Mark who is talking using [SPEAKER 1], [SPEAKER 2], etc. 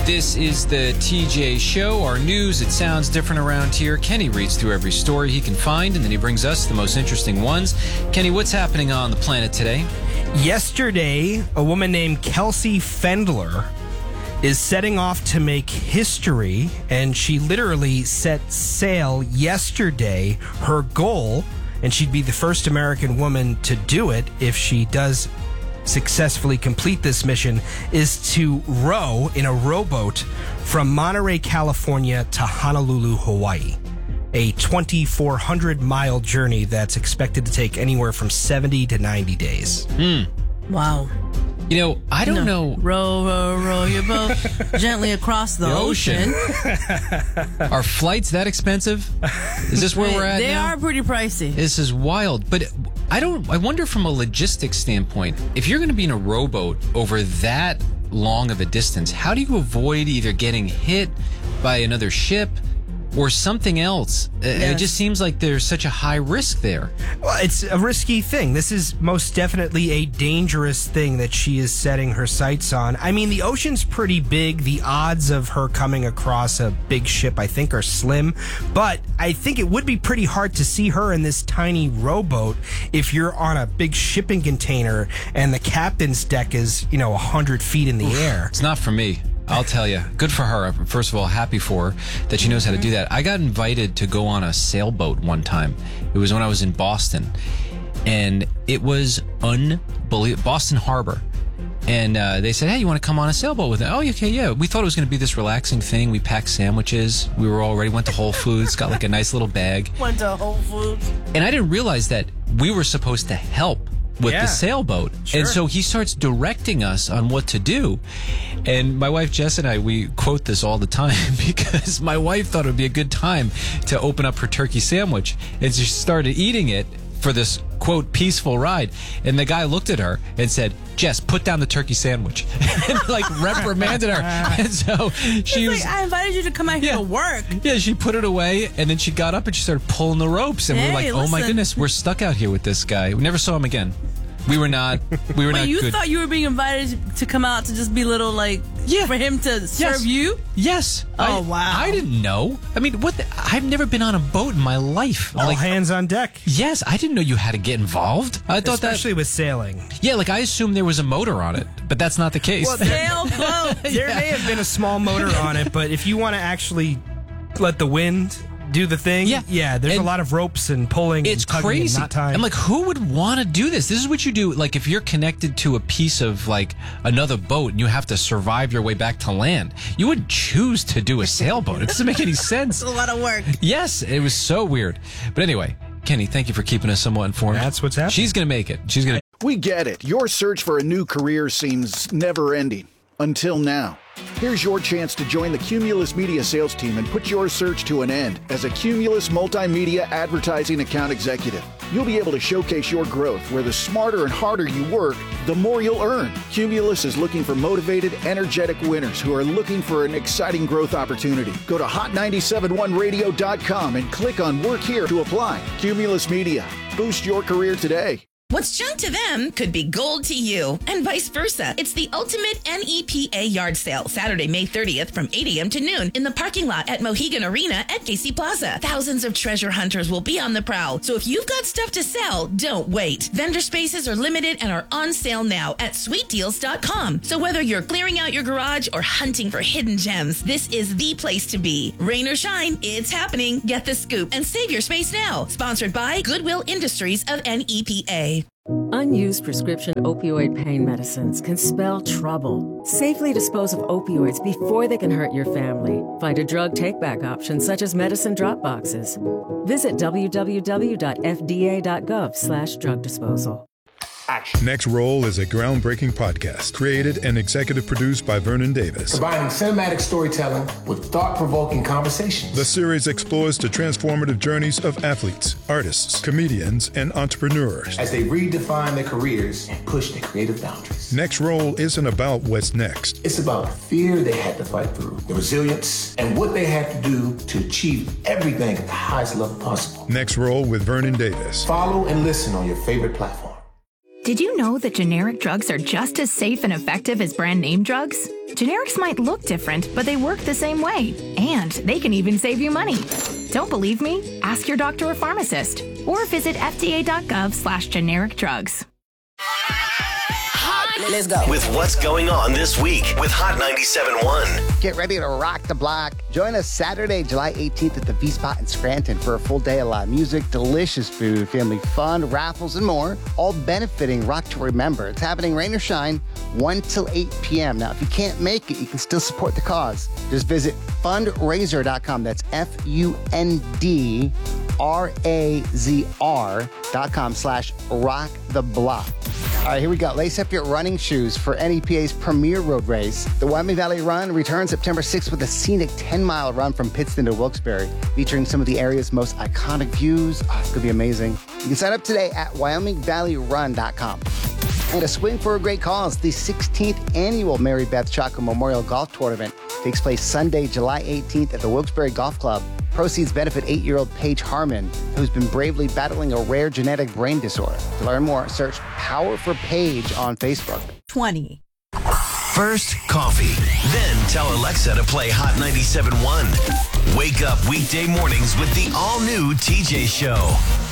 [SPEAKER 1] This is the TJ Show, our news. It sounds different around here. Kenny reads through every story he can find, and then he brings us the most interesting ones. Kenny, what's happening on the planet today?
[SPEAKER 2] Yesterday, a woman named Kelsey Fendler is setting off to make history, and she literally set sail yesterday. Her goal, and she'd be the first American woman to do it if she does successfully complete this mission, is to row in a rowboat from Monterey, California to Honolulu, Hawaii. A 2,400-mile journey that's expected to take anywhere from 70 to 90 days.
[SPEAKER 3] Wow.
[SPEAKER 1] You know, I don't know.
[SPEAKER 3] Row, row, row your boat gently across the ocean.
[SPEAKER 1] Are flights that expensive? Is this where we're at
[SPEAKER 3] They
[SPEAKER 1] now?
[SPEAKER 3] are pretty pricey.
[SPEAKER 1] This is wild. But I wonder from a logistics standpoint, if you're going to be in a rowboat over that long of a distance, how do you avoid either getting hit by another ship or something else? It just seems like there's such a high risk there.
[SPEAKER 2] Well, it's a risky thing. This is most definitely a dangerous thing that she is setting her sights on. I mean, the ocean's pretty big. The odds of her coming across a big ship, I think, are slim. But I think it would be pretty hard to see her in this tiny rowboat if you're on a big shipping container and the captain's deck is, 100 feet in the air.
[SPEAKER 1] It's not for me. I'll tell you. Good for her. First of all, happy for her that she knows how to do that. I got invited to go on a sailboat one time. It was when I was in Boston. And it was unbelievable. Boston Harbor. And they said, hey, you want to come on a sailboat with it? Oh, okay, yeah. We thought it was going to be this relaxing thing. We packed sandwiches. We were all ready. Went to Whole Foods. Got like a nice little bag.
[SPEAKER 3] Went to Whole Foods.
[SPEAKER 1] And I didn't realize that we were supposed to help with the sailboat.
[SPEAKER 2] Sure.
[SPEAKER 1] And so he starts directing us on what to do. And my wife Jess and I, we quote this all the time because my wife thought it would be a good time to open up her turkey sandwich. And she started eating it for this, quote, peaceful ride. And the guy looked at her and said, Jess, put down the turkey sandwich. And reprimanded her. And so she was...
[SPEAKER 3] I invited you to come out here to work.
[SPEAKER 1] Yeah, she put it away, and then she got up and she started pulling the ropes. And we were like, oh my goodness, we're stuck out here with this guy. We never saw him again. We were not
[SPEAKER 3] Wait, you
[SPEAKER 1] good.
[SPEAKER 3] thought you were being invited to come out to just be little, for him to serve you?
[SPEAKER 1] Yes.
[SPEAKER 3] Oh, wow.
[SPEAKER 1] I didn't know. I mean, I've never been on a boat in my life.
[SPEAKER 2] All hands on deck.
[SPEAKER 1] Yes, I didn't know you had to get involved. I thought
[SPEAKER 2] Especially with sailing.
[SPEAKER 1] Yeah, I assumed there was a motor on it, but that's not the case.
[SPEAKER 2] Well,
[SPEAKER 3] Sailboat.
[SPEAKER 2] There may have been a small motor on it, but if you want to actually let the wind do the thing, there's a lot of ropes and pulling.
[SPEAKER 1] It's
[SPEAKER 2] and tugging
[SPEAKER 1] crazy.
[SPEAKER 2] And not time.
[SPEAKER 1] I'm like, who would want to do this? This is what you do. If you're connected to a piece of another boat and you have to survive your way back to land, you wouldn't choose to do a sailboat. It doesn't make any sense.
[SPEAKER 3] It's a lot of work.
[SPEAKER 1] Yes, it was so weird. But anyway, Kenny, thank you for keeping us somewhat informed.
[SPEAKER 2] That's what's happening.
[SPEAKER 1] She's going to make it. She's going to.
[SPEAKER 4] We get it. Your search for a new career seems never ending. Until now. Here's your chance to join the Cumulus Media sales team and put your search to an end as a Cumulus Multimedia Advertising Account Executive. You'll be able to showcase your growth where the smarter and harder you work, the more you'll earn. Cumulus is looking for motivated, energetic winners who are looking for an exciting growth opportunity. Go to hot971radio.com and click on Work Here to apply. Cumulus Media. Boost your career today.
[SPEAKER 5] What's junk to them could be gold to you, and vice versa. It's the ultimate NEPA yard sale, Saturday, May 30th from 8 a.m. to noon in the parking lot at Mohegan Arena at KC Plaza. Thousands of treasure hunters will be on the prowl, so if you've got stuff to sell, don't wait. Vendor spaces are limited and are on sale now at sweetdeals.com. So whether you're clearing out your garage or hunting for hidden gems, this is the place to be. Rain or shine, it's happening. Get the scoop and save your space now. Sponsored by Goodwill Industries of NEPA.
[SPEAKER 6] Unused prescription opioid pain medicines can spell trouble. Safely dispose of opioids before they can hurt your family. Find a drug take-back option such as medicine drop boxes. Visit www.fda.gov/drug disposal.
[SPEAKER 7] Action. Next Roll is a groundbreaking podcast created and executive produced by Vernon Davis.
[SPEAKER 8] Combining cinematic storytelling with thought-provoking conversations.
[SPEAKER 7] The series explores the transformative journeys of athletes, artists, comedians, and entrepreneurs
[SPEAKER 8] as they redefine their careers and push their creative boundaries.
[SPEAKER 7] Next Roll isn't about what's next.
[SPEAKER 8] It's about the fear they had to fight through, the resilience, and what they had to do to achieve everything at the highest level possible.
[SPEAKER 7] Next Roll with Vernon Davis.
[SPEAKER 8] Follow and listen on your favorite platform.
[SPEAKER 9] Did you know that generic drugs are just as safe and effective as brand name drugs? Generics might look different, but they work the same way. And they can even save you money. Don't believe me? Ask your doctor or pharmacist. Or visit fda.gov/generic drugs.
[SPEAKER 10] Let's go. With what's going on this week with Hot 97.1.
[SPEAKER 11] Get ready to rock the block. Join us Saturday, July 18th at the V-Spot in Scranton for a full day of live music, delicious food, family fun, raffles, and more, all benefiting Rock to Remember. It's happening rain or shine, 1 till 8 p.m. Now, if you can't make it, you can still support the cause. Just visit fundraiser.com. That's FUNDRAZR.com/rock-the-block. All right, here we go. Lace up your running shoes for NEPA's premier road race. The Wyoming Valley Run returns September 6th with a scenic 10-mile run from Pittston to Wilkes-Barre, featuring some of the area's most iconic views. Oh, it's going to be amazing. You can sign up today at WyomingValleyRun.com. And a swing for a great cause. The 16th annual Mary Beth Chaco Memorial Golf Tournament takes place Sunday, July 18th at the Wilkes-Barre Golf Club. Proceeds benefit 8-year-old Paige Harmon, who's been bravely battling a rare genetic brain disorder. To learn more, search Power for Paige on Facebook.
[SPEAKER 12] 20.
[SPEAKER 10] First, coffee. Then tell Alexa to play Hot 97.1. Wake up weekday mornings with the all-new TJ Show.